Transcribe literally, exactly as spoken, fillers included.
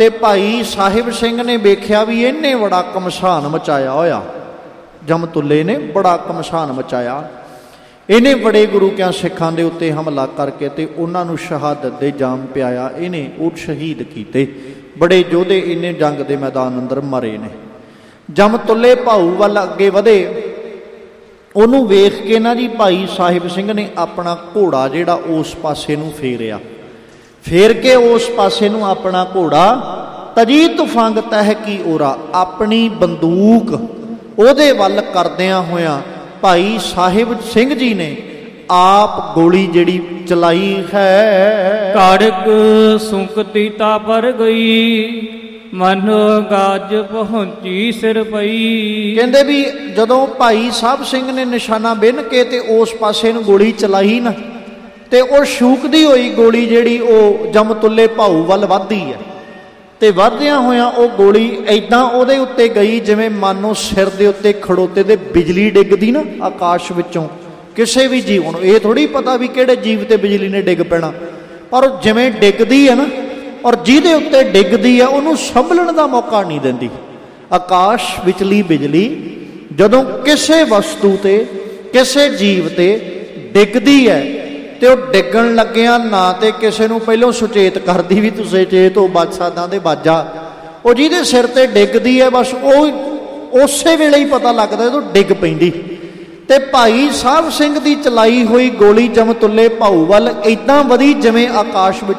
ਤੇ ਭਾਈ ਸਾਹਿਬ ਸਿੰਘ ਨੇ ਵੇਖਿਆ ਵੀ ਇਹਨੇ ਬੜਾ ਘਮਸਾਨ ਮਚਾਇਆ ਹੋਇਆ, ਜਮਤੁੱਲੇ ਨੇ ਬੜਾ ਘਮਸਾਨ ਮਚਾਇਆ, ਇਹਨੇ ਬੜੇ ਗੁਰੂ ਕਿਆਂ ਸਿੱਖਾਂ ਦੇ ਉੱਤੇ ਹਮਲਾ ਕਰਕੇ ਤੇ ਉਹਨਾਂ ਨੂੰ ਸ਼ਹਾਦਤ ਦੇ ਜਾਮ ਪਿਆਇਆ, ਇਹਨੇ ਉਹ ਸ਼ਹੀਦ ਕੀਤੇ, ਬੜੇ ਯੋਧੇ ਇਹਨੇ ਜੰਗ ਦੇ ਮੈਦਾਨ ਅੰਦਰ ਮਰੇ ਨੇ। ਜਮਤੁੱਲੇ ਭਾਊ ਵੱਲ ਅੱਗੇ ਵਧੇ, ਉਹਨੂੰ ਵੇਖ ਕੇ ਨਾ ਜੀ ਭਾਈ ਸਾਹਿਬ ਸਿੰਘ ਨੇ ਆਪਣਾ ਘੋੜਾ ਜਿਹੜਾ ਉਸ ਪਾਸੇ ਨੂੰ ਫੇਰਿਆ, ਫੇਰ ਕੇ ਉਸ ਪਾਸੇ ਨੂੰ ਆਪਣਾ ਘੋੜਾ ਤਜੀ ਤੁਫੰਗ ਤਹਿ ਕੀ ਓਰਾ, ਆਪਣੀ ਬੰਦੂਕ ਉਹਦੇ ਵੱਲ ਕਰਦਿਆਂ ਹੋਇਆਂ ਭਾਈ ਸਾਹਿਬ ਸਿੰਘ ਜੀ ਨੇ ਆਪ ਗੋਲੀ ਜਿਹੜੀ ਚਲਾਈ ਹੈ। ਕਾੜਕ ਸੁੰਕਤੀ ਤਾ ਪਰ ਗਈ, ਮਨ ਗੱਜ ਪਹੁੰਚੀ ਸਿਰ ਪਈ। ਕਹਿੰਦੇ ਵੀ ਜਦੋਂ ਭਾਈ ਸਾਹਿਬ ਸਿੰਘ ਨੇ ਨਿਸ਼ਾਨਾ ਬਿੰਨ ਕੇ ਤੇ ਉਸ ਪਾਸੇ ਨੂੰ ਗੋਲੀ ਚਲਾਈ ਨਾ, ਤੇ ਉਹ ਸ਼ੂਕਦੀ ਹੋਈ ਗੋਲੀ ਜਿਹੜੀ ਉਹ ਜਮਤੁੱਲੇ ਭਾਊ ਵੱਲ ਵੱਧਦੀ ਹੈ, ਤੇ ਵੱਧਦਿਆਂ ਹੋਇਆਂ ਉਹ ਗੋਲੀ ਇੱਦਾਂ ਉਹਦੇ ਉੱਤੇ ਗਈ ਜਿਵੇਂ ਮਾਨੋ ਸਿਰ ਦੇ ਉੱਤੇ ਖੜੋਤੇ ਦੇ ਬਿਜਲੀ ਡਿੱਗਦੀ ਨਾ ਆਕਾਸ਼ ਵਿੱਚੋਂ। ਕਿਸੇ ਵੀ ਜੀਵ ਨੂੰ ਇਹ ਥੋੜ੍ਹੀ ਪਤਾ ਵੀ ਕਿਹੜੇ ਜੀਵ ਤੇ ਬਿਜਲੀ ਨੇ ਡਿੱਗ ਪੈਣਾ, ਪਰ ਉਹ ਜਿਵੇਂ ਡਿੱਗਦੀ ਹੈ ਨਾ, ਔਰ ਜਿਹਦੇ ਉੱਤੇ ਡਿੱਗਦੀ ਹੈ ਉਹਨੂੰ ਸੰਭਲਣ ਦਾ ਮੌਕਾ ਨਹੀਂ ਦਿੰਦੀ। ਆਕਾਸ਼ ਵਿਚਲੀ ਬਿਜਲੀ ਜਦੋਂ ਕਿਸੇ ਵਸਤੂ ਤੇ ਕਿਸੇ ਜੀਵ ਤੇ ਡਿੱਗਦੀ ਹੈ ਤੇ ਉਹ ਡਿੱਗਣ ਲੱਗਿਆ ਨਾ ਤੇ ਕਿਸੇ ਨੂੰ ਪਹਿਲੋਂ ਸੁਚੇਤ ਕਰਦੀ ਵੀ ਤੁਸੀਂ ਚੇਤ ਹੋ ਬਚ ਸਕਦਾ ਤੇ ਬਾਜਾ, ਉਹ ਜਿਹਦੇ ਸਿਰ ਤੇ ਡਿੱਗਦੀ ਹੈ ਬਸ ਉਹ ਉਸੇ ਵੇਲੇ ਹੀ ਪਤਾ ਲੱਗਦਾ ਜਦੋਂ ਡਿੱਗ ਪੈਂਦੀ। ਤੇ ਭਾਈ ਸਾਹਿਬ ਸਿੰਘ ਦੀ ਚਲਾਈ ਹੋਈ ਗੋਲੀ ਜਮਤੁੱਲੇ ਭਾਊ ਵੱਲ ਇੱਦਾਂ ਵਧੀ ਜਿਵੇਂ ਆਕਾਸ਼ ਵਿੱਚ